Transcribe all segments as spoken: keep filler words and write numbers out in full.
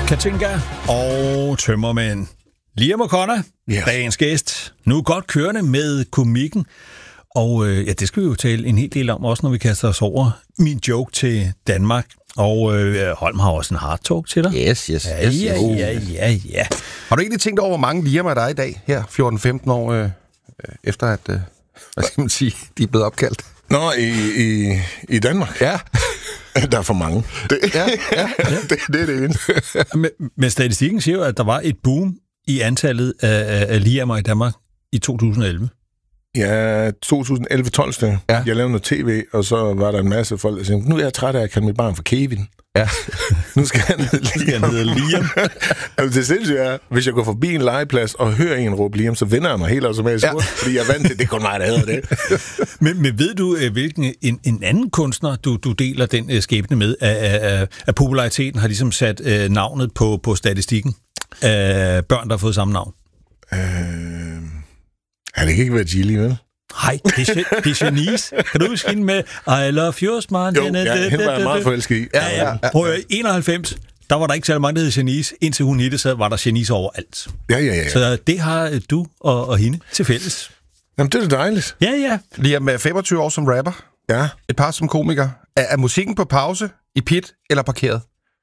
Katinka og Tømmermænd. Liam O'Connor, yes. Dagens gæst. Nu godt kørende med komikken. Og øh, ja, det skal vi jo tale en hel del om, også når vi kaster os over min joke til Danmark. Og øh, Holm har også en hard talk til dig. Yes, yes, ja, yes. Ja, ja, ja, ja. Har du egentlig tænkt over, hvor mange Liam'er der er i dag, her fjorten femten år øh, efter, at øh, hvad skal man sige, de er blevet opkaldt? Nå, i, i, i Danmark? Ja. Der er for mange. Det, ja, ja. det, det er det eneste. Men, men statistikken siger jo, at der var et boom i antallet af, af Liam'er i Danmark i to tusind og elleve. Ja, to tusind og elleve tolv stykker. Ja. Jeg lavede noget tv, og så var der en masse folk, der sagde, nu er jeg træt af at kalde mit barn for Kevin. Ja. Nu skal han hedde Liam. Han hedder Liam. Altså, det sindssygt er, hvis jeg går forbi en legeplads og hører en råbe Liam, så vender jeg mig helt automatisk ja. rundt, fordi jeg er vant til, det er kun mig, der hedder det. men, men ved du, hvilken en, en anden kunstner, du, du deler den uh, skæbne med, af, af, af populariteten, har ligesom sat uh, navnet på, på statistikken af børn, der har fået samme navn? Øh... Ja, det kan ikke være Gilly, vel? Nej, det er, det er Janice. Kan du huske hende med I love you, man? Jo, ja, hende var jeg meget forelsket i. Ja, ja. Prøv at enoghalvfems, der var der ikke så mange, der hed Janice. Indtil hun hittede, så var der Janice overalt. Ja, ja, ja. Så det har du og, og hende til fælles. Jamen, det er da dejligt. Ja, ja. Liam med femogtyve år som rapper. Ja. Et par som komiker. Er, er musikken på pause, i pit eller parkeret?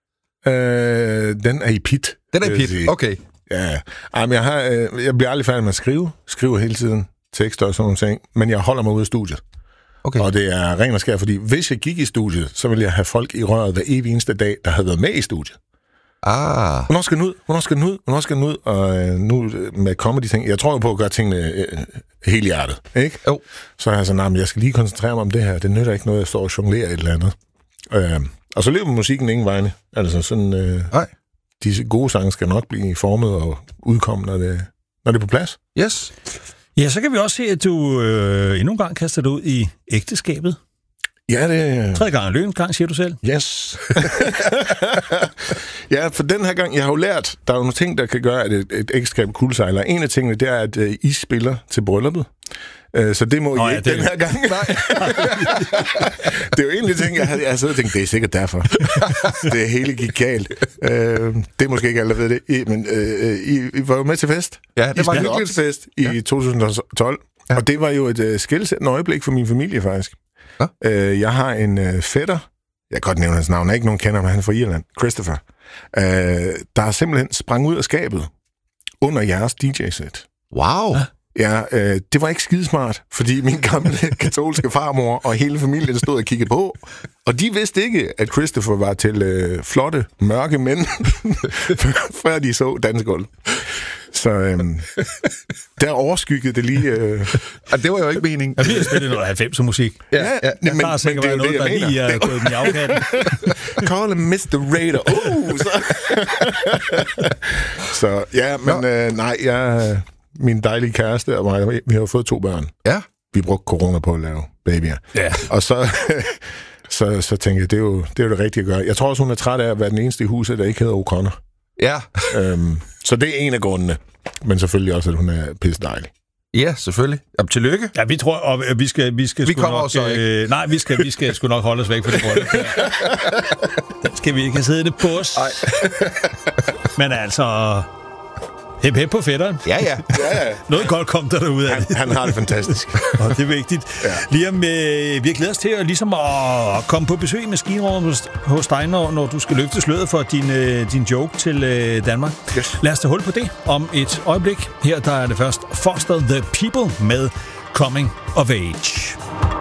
Øh, den er i pit. Den er i pit, okay. Ja, Ej, men jeg, har, øh, jeg bliver aldrig færdig med at skrive. Skriver hele tiden tekster og sådan nogle ting. Men jeg holder mig ude af studiet. Okay. Og det er ren og skær, fordi hvis jeg gik i studiet, så ville jeg have folk i røret hver evig eneste dag, der havde været med i studiet. Ah. Hvornår skal den ud? Hvornår skal den ud? Hvornår skal den ud? Og øh, nu med comedy-ting. Jeg tror jo på at gøre tingene øh, hele hjertet, ikke? Jo. Så er jeg sådan, nah, men jeg skal lige koncentrere mig om det her. Det nytter ikke noget, jeg står og jonglerer et eller andet. Øh, og så lever musikken ingen vegne. Altså sådan... Øh, Nej. De gode sange skal nok blive formet og udkomme, når det, når det er på plads. Yes. Ja, så kan vi også se, at du øh, endnu en gang kaster dig ud i ægteskabet. Ja, det... Tredje gang er løn, gang, siger du selv. Yes. Ja, for den her gang, jeg har jo lært, der er jo nogle ting, der kan gøre, at et, et ægteskab kuldsejler. En af tingene, det er, at uh, I spiller til brylluppet. Uh, så det må Nå, I ja, ikke det... den her gang. Nej. Det er jo egentlig ting, jeg havde jeg siddet og tænkt, det er sikkert derfor. Det hele gik galt. Uh, det er måske ikke alle, der ved det. I, men uh, I, I var jo med til fest. Ja, det var en hyggeligt fest i ja. to tusind og tolv. Ja. Og det var jo et uh, skelsættende øjeblik for min familie, faktisk. Ja. Uh, jeg har en uh, fætter, jeg kan godt nævne hans navn, jeg ikke nogen kender, men han er fra Irland, Christopher, uh, der har simpelthen sprang ud af skabet under jeres D J-sæt. Wow! Ja. Ja, øh, det var ikke skidesmart, fordi min gamle katolske farmor og hele familien stod og kiggede på, og de vidste ikke, at Christopher var til øh, flotte, mørke mænd, før de så dansegulv. Så øhm, der overskyggede det lige... Øh... Og det var jo ikke meningen. Ja, vi har spillet noget halvfemser musik. Ja, ja, ja. Men, der er sikkert været noget, der lige er gået den i afkatten. Call him mister Raider. Uh, så. Så ja, men øh, nej, jeg... Min dejlige kæreste og mig, vi har jo fået to børn. Ja. Vi brugte corona på at lave babyer. Ja. Og så, så, så tænkte jeg, det er, jo, det er jo det rigtige at gøre. Jeg tror også, hun er træt af at være den eneste i huset, der ikke hedder O'Connor. Ja. Øhm, så det er en af grundene. Men selvfølgelig også, at hun er pisse dejlig. Ja, selvfølgelig. Jamen, tillykke. Ja, vi tror, og vi skal... Vi, skal vi kommer nok, også ikke. Øh, nej, vi skal, vi skal sgu nok holde os væk fra det brød. Den skal vi ikke have siddet på os. Nej. Men altså... Hep, hep på fætteren. Ja, ja. ja, ja. Noget godt kom der derude af han, han har det fantastisk. Og det er vigtigt. Ja. Liam, øh, vi glæder os til at, ligesom at komme på besøg i maskinrummet hos dig, når, når du skal løfte sløret for din, øh, din joke til øh, Danmark. Yes. Lad os tage hul på det om et øjeblik. Her der er det først Foster the People med Coming of Age.